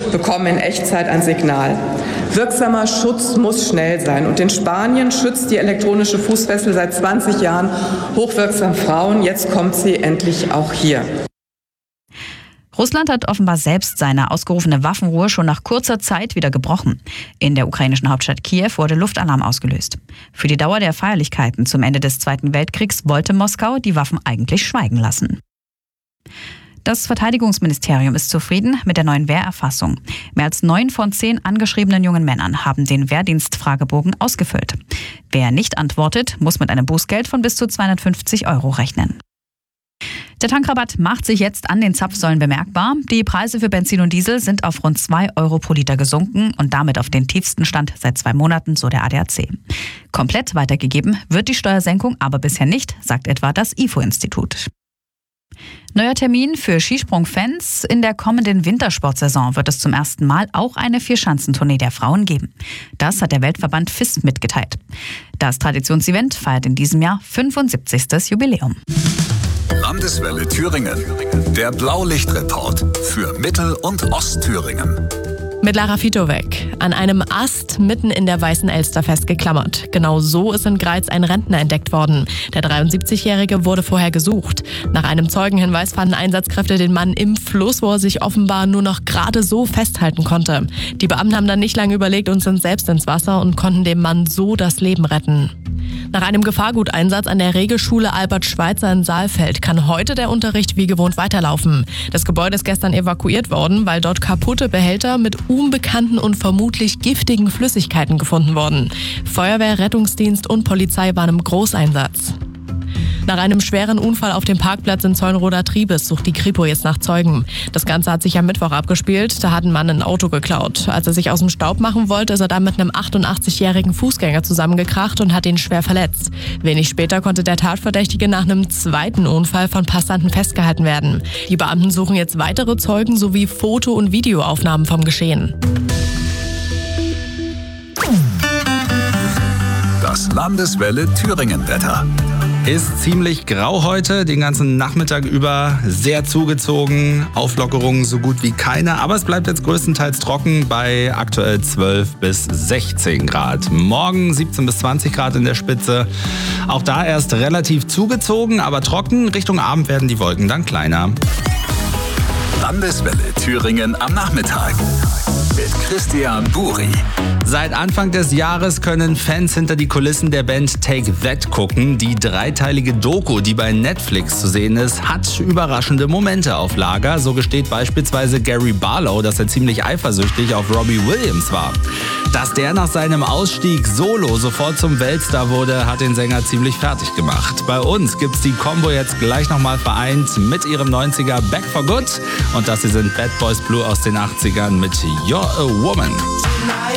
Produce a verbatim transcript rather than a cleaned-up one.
bekommen in Echtzeit ein Signal. Wirksamer Schutz muss schnell sein. Und in Spanien schützt die elektronische Fußfessel seit zwanzig Jahren hochwirksam Frauen. Jetzt kommt sie endlich auch hier. Russland hat offenbar selbst seine ausgerufene Waffenruhe schon nach kurzer Zeit wieder gebrochen. In der ukrainischen Hauptstadt Kiew wurde Luftalarm ausgelöst. Für die Dauer der Feierlichkeiten zum Ende des Zweiten Weltkriegs wollte Moskau die Waffen eigentlich schweigen lassen. Das Verteidigungsministerium ist zufrieden mit der neuen Wehrerfassung. Mehr als neun von zehn angeschriebenen jungen Männern haben den Wehrdienstfragebogen ausgefüllt. Wer nicht antwortet, muss mit einem Bußgeld von bis zu zweihundertfünfzig Euro rechnen. Der Tankrabatt macht sich jetzt an den Zapfsäulen bemerkbar. Die Preise für Benzin und Diesel sind auf rund zwei Euro pro Liter gesunken und damit auf den tiefsten Stand seit zwei Monaten, so der A D A C. Komplett weitergegeben wird die Steuersenkung aber bisher nicht, sagt etwa das I F O-Institut. Neuer Termin für Skisprung-Fans. In der kommenden Wintersportsaison wird es zum ersten Mal auch eine Vierschanzentournee der Frauen geben. Das hat der Weltverband F I S mitgeteilt. Das Traditionsevent feiert in diesem Jahr fünfundsiebzigstes Jubiläum. Landeswelle Thüringen. Der Blaulichtreport für Mittel- und Ostthüringen. Mit Lara Fitowek. An einem Ast mitten in der Weißen Elster festgeklammert. Genau so ist in Greiz ein Rentner entdeckt worden. Der dreiundsiebzigjährige wurde vorher gesucht. Nach einem Zeugenhinweis fanden Einsatzkräfte den Mann im Fluss, wo er sich offenbar nur noch gerade so festhalten konnte. Die Beamten haben dann nicht lange überlegt und sind selbst ins Wasser und konnten dem Mann so das Leben retten. Nach einem Gefahrguteinsatz an der Regelschule Albert Schweitzer in Saalfeld kann heute der Unterricht wie gewohnt weiterlaufen. Das Gebäude ist gestern evakuiert worden, weil dort kaputte Behälter mit unbekannten und vermutlich giftigen Flüssigkeiten gefunden wurden. Feuerwehr, Rettungsdienst und Polizei waren im Großeinsatz. Nach einem schweren Unfall auf dem Parkplatz in Zeulenroda-Triebes sucht die Kripo jetzt nach Zeugen. Das Ganze hat sich am Mittwoch abgespielt. Da hat ein Mann ein Auto geklaut. Als er sich aus dem Staub machen wollte, ist er dann mit einem achtundachtzigjährigen Fußgänger zusammengekracht und hat ihn schwer verletzt. Wenig später konnte der Tatverdächtige nach einem zweiten Unfall von Passanten festgehalten werden. Die Beamten suchen jetzt weitere Zeugen sowie Foto- und Videoaufnahmen vom Geschehen. Das Landeswelle Thüringen-Wetter. Ist ziemlich grau heute, den ganzen Nachmittag über sehr zugezogen, Auflockerungen so gut wie keine, aber es bleibt jetzt größtenteils trocken bei aktuell zwölf bis sechzehn Grad. Morgen siebzehn bis zwanzig Grad in der Spitze, auch da erst relativ zugezogen, aber trocken. Richtung Abend werden die Wolken dann kleiner. Landeswelle Thüringen am Nachmittag mit Christian Buri. Seit Anfang des Jahres können Fans hinter die Kulissen der Band Take That gucken. Die dreiteilige Doku, die bei Netflix zu sehen ist, hat überraschende Momente auf Lager. So gesteht beispielsweise Gary Barlow, dass er ziemlich eifersüchtig auf Robbie Williams war. Dass der nach seinem Ausstieg solo sofort zum Weltstar wurde, hat den Sänger ziemlich fertig gemacht. Bei uns gibt's die Combo jetzt gleich nochmal vereint mit ihrem neunziger Back for Good. Und das hier sind Bad Boys Blue aus den achtzigern mit You're a Woman.